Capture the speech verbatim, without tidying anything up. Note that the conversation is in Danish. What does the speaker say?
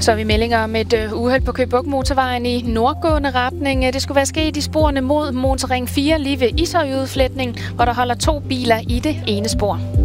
Så er vi meldinger om et uh, uheld på Køge Bugt Motorvejen i nordgående retning. Det skulle være sket i sporene mod Motorring fire lige ved Ishøj-udfletning, hvor der holder to biler i det ene spor.